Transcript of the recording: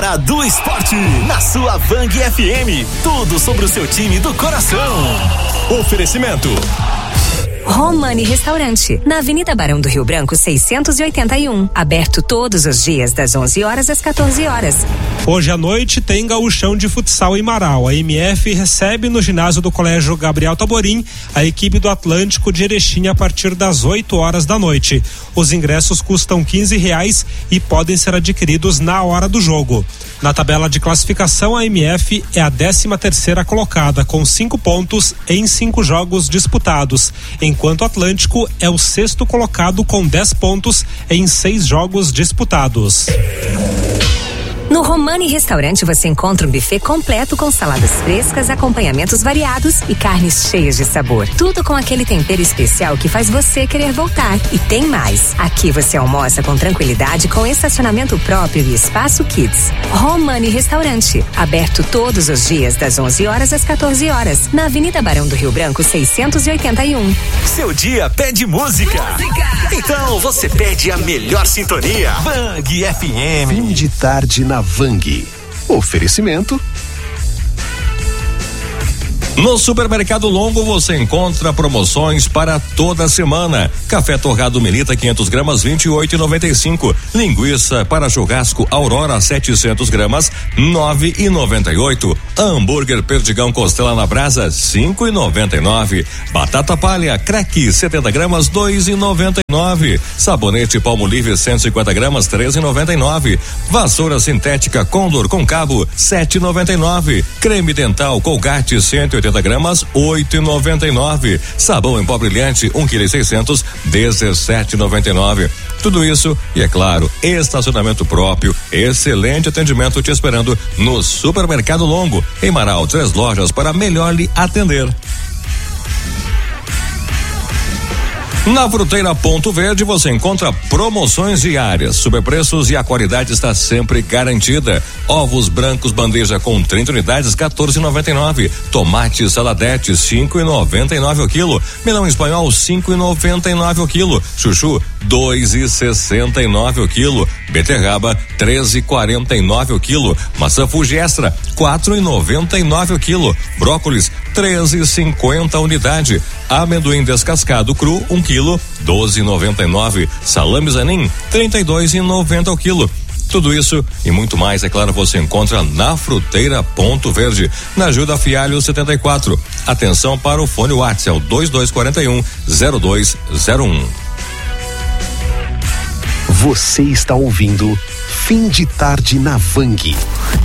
Hora do Esporte, na sua Vang FM. Tudo sobre o seu time do coração. Oferecimento Romani Restaurante, na Avenida Barão do Rio Branco 681, aberto todos os dias das 11 horas às 14 horas. Hoje à noite tem gauchão de futsal em Marau. A MF recebe no ginásio do Colégio Gabriel Taborim a equipe do Atlântico de Erechim a partir das 8 horas da noite. Os ingressos custam R$15 e podem ser adquiridos na hora do jogo. Na tabela de classificação, a MF é a 13ª colocada, com 5 pontos em 5 jogos disputados, enquanto o Atlântico é o 6º colocado com 10 pontos em 6 jogos disputados. No Romani Restaurante você encontra um buffet completo com saladas frescas, acompanhamentos variados e carnes cheias de sabor. Tudo com aquele tempero especial que faz você querer voltar. E tem mais. Aqui você almoça com tranquilidade, com estacionamento próprio e espaço kids. Romani Restaurante, aberto todos os dias das 11 horas às 14 horas, na Avenida Barão do Rio Branco 681. Seu dia pede música. Então você pede a melhor sintonia. Vang FM. Fim de tarde na Vang. Oferecimento. No Supermercado Longo você encontra promoções para toda semana. Café torrado Melita 500 gramas 28,95. Linguiça para churrasco Aurora 700 gramas 9,98. Hambúrguer Perdigão Costela na Brasa 5,99. Batata palha Crack 70 gramas 2,99. Sabonete Palmolive 150 gramas 13,99. Vassoura sintética Condor com cabo 7,99. Creme dental Colgate 180 gramas 8,99. Sabão em pó brilhante 1,6 kg 17,99. Tudo isso e, é claro, estacionamento próprio, excelente atendimento te esperando no Supermercado Longo. Em Marau, 3 lojas para melhor lhe atender. Na Fruteira Ponto Verde você encontra promoções diárias, superpreços e a qualidade está sempre garantida. Ovos brancos bandeja com 30 unidades 14,99. Tomate saladete 5,99 o quilo. Melão espanhol 5,99 o quilo. Chuchu 2,69 o quilo. Beterraba 13,49 o quilo. Maçã Fuji Extra 4,99 o quilo. Brócolis 13,50 a unidade. Amendoim descascado cru 1 quilo 12,99. Salame Zanin 32,90 o quilo. Tudo isso e muito mais, é claro, você encontra na Fruteira Ponto Verde, na Júlia Fialho 74. Atenção para o fone WhatsApp 2241-0201. Você está ouvindo Fim de Tarde na Vang.